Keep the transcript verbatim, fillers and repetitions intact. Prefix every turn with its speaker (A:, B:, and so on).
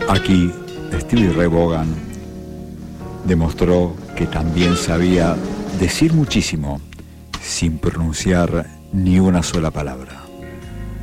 A: Aquí Stevie Ray Vaughan demostró que también sabía decir muchísimo sin pronunciar ni una sola palabra.